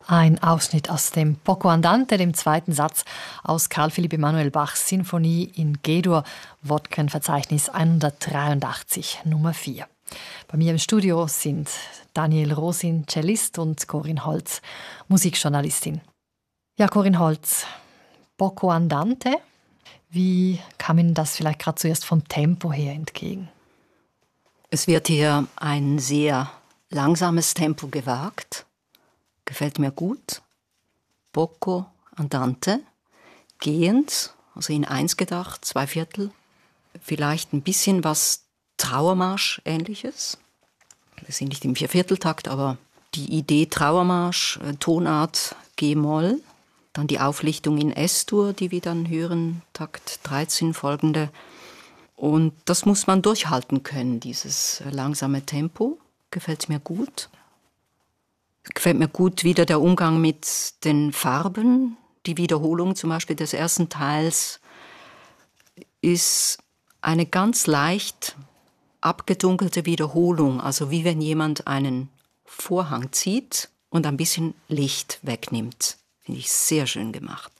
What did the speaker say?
Ein Ausschnitt aus dem Poco Andante, dem zweiten Satz aus Carl Philipp Emanuel Bachs Sinfonie in G-Dur, Wodkenverzeichnis 183, Nummer 4. Bei mir im Studio sind Daniel Rosin, Cellist, und Corinne Holz, Musikjournalistin. Ja, Corinne Holz, Poco Andante, wie kam Ihnen das vielleicht gerade zuerst vom Tempo her entgegen? Es wird hier ein sehr langsames Tempo gewagt. Gefällt mir gut. Poco Andante, gehend, also in 1 gedacht, 2/4. Vielleicht ein bisschen was Trauermarsch-ähnliches. Wir sind nicht im 4/4-Takt, aber die Idee Trauermarsch, Tonart G-Moll. Dann die Auflichtung in S-Dur, die wir dann hören, Takt 13 folgende. Und das muss man durchhalten können, dieses langsame Tempo. Gefällt mir gut. Gefällt mir gut wieder der Umgang mit den Farben. Die Wiederholung zum Beispiel des ersten Teils ist eine ganz leicht abgedunkelte Wiederholung. Also wie wenn jemand einen Vorhang zieht und ein bisschen Licht wegnimmt. Finde ich sehr schön gemacht.